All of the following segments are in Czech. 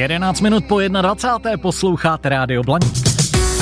11 minut po 21. Posloucháte Rádio Blaník.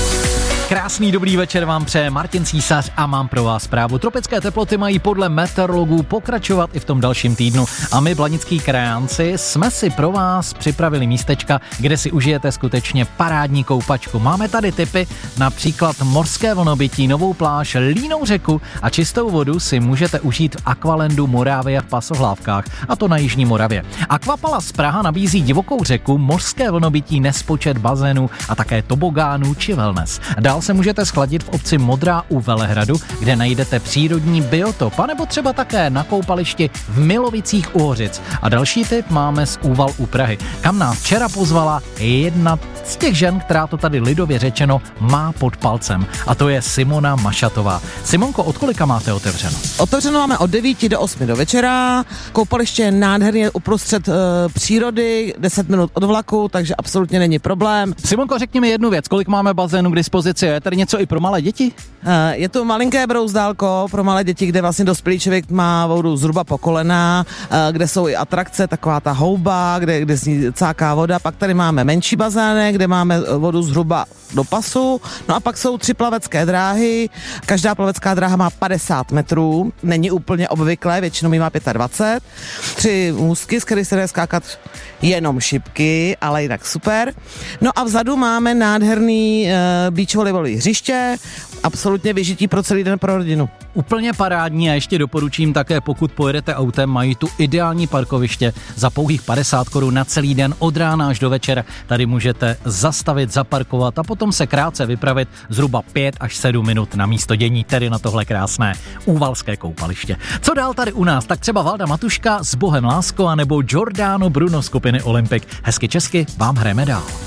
Krásný dobrý večer vám přeje Martin Císař a mám pro vás zprávu. Tropické teploty mají podle meteorologů pokračovat i v tom dalším týdnu a my, blanický krajánci, jsme si pro vás připravili místečka, kde si užijete skutečně parádní koupačku. Máme tady tipy, například mořské vlnobytí, novou pláž, línou řeku a čistou vodu si můžete užít v Aqualandu Moravia v Pasohlávkách, a to na jižní Moravě. Aquapalace Praha nabízí divokou řeku, mořské vlnobytí, nespočet bazénů a také tobogánů či wellness. Dál se můžete schladit v obci Modrá u Velehradu, kde najdete přírodní biotop, anebo třeba také na koupališti v Milovicích u Hořic. A další tip máme z Úval u Prahy, kam nás včera pozvala jedna z těch žen, která to tady lidově řečeno má pod palcem. A to je Simona Mašatová. Simonko, od kolika máte otevřeno? Otevřeno máme od 9 do 8 do večera. Koupaliště je nádherně uprostřed přírody, 10 minut od vlaku, takže absolutně není problém. Simonko, řekni mi jednu věc, kolik máme bazénů k dispozici? Je tady něco i pro malé děti? Je to malinké brouzdálko pro malé děti, kde vlastně dospělý člověk má vodu zhruba po kolena, kde jsou i atrakce, taková ta houba, kde zní cáká voda. Pak tady máme menší bazének, kde máme vodu zhruba do pasu. No a pak jsou 3 plavecké dráhy. Každá plavecká dráha má 50 metrů. Není úplně obvyklé, většinou má 25. 3 můstky, z kterých se dá skákat jenom šipky, ale jinak super. No a vzadu máme nádherný beach volejbalový hřiště, absolutně vyžití pro celý den pro rodinu. Úplně parádní a ještě doporučím také, pokud pojedete autem, mají tu ideální parkoviště za pouhých 50 Kč na celý den od rána až do večera. Tady můžete zastavit, zaparkovat a potom se krátce vypravit zhruba 5 až 7 minut na místo dění, tedy na tohle krásné úvalské koupaliště. Co dál tady u nás? Tak třeba Valda Matuška s Bohem lásko, anebo Giordano Bruno skupiny Olympic. Hezky česky vám hrajeme dál.